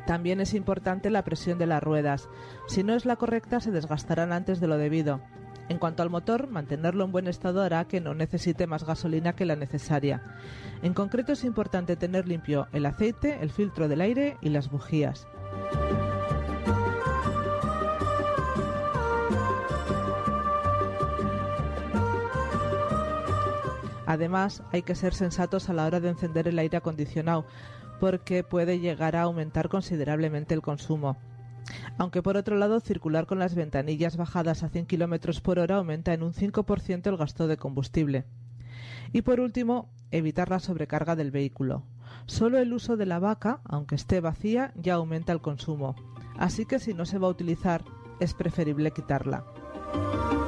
También es importante la presión de las ruedas. Si no es la correcta, se desgastarán antes de lo debido. En cuanto al motor, mantenerlo en buen estado hará que no necesite más gasolina que la necesaria. En concreto, es importante tener limpio el aceite, el filtro del aire y las bujías. Además, hay que ser sensatos a la hora de encender el aire acondicionado, porque puede llegar a aumentar considerablemente el consumo. Aunque por otro lado, circular con las ventanillas bajadas a 100 km por hora aumenta en un 5% el gasto de combustible. Y por último, evitar la sobrecarga del vehículo. Solo el uso de la vaca, aunque esté vacía, ya aumenta el consumo. Así que si no se va a utilizar, es preferible quitarla.